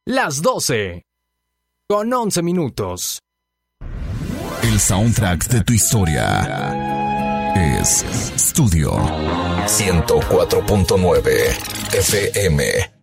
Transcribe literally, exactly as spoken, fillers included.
las doce, con once minutos. El soundtrack de tu historia es Studio ciento cuatro punto nueve F M.